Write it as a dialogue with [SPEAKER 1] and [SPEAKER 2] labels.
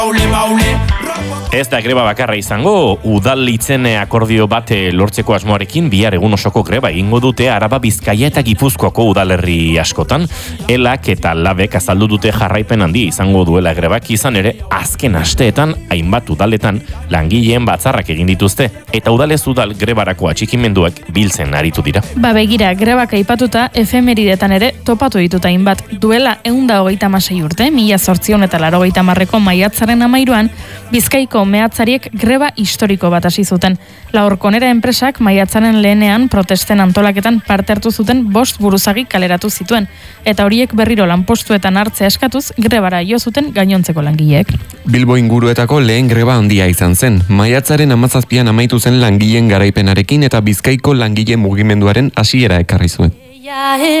[SPEAKER 1] Ez da greba bakarra izango, udalhitzen akordio bat lortzeko asmoarekin bihar egun osoko greba egingo dute Araba, Bizkaia eta Gipuzkoako udalerri askotan. Elak eta Labek azaldu dute jarraipen handi izango duela grebak, izan ere azken asteetan hainbat udaletan langileen batzarrak egin dituzte eta udalez udal grebarako atxikimenduak biltzen aritu dira.
[SPEAKER 2] Begira, grebak aipatuta efemeridetan ere topatu dituta hainbat. Duela 136 urte, 1880ko maiatzaren 13an, Bizkaiko meatzariek greba historiko bat hasi zuten. Laurkonera enpresak maiatzaren lehenean protesten antolaketan parte hartu zuten 5 buruzagi kaleratu zituen, eta horiek berriro lanpostuetan hartzea eskatuz grebara jo zuten gainontzeko langileek.
[SPEAKER 3] Bilbo inguruetako lehen greba handia izan zen. Maiatzaren 17an amaitu zen langileen garaipenarekin eta Bizkaiko langile mugimenduaren hasiera ekarri zuen.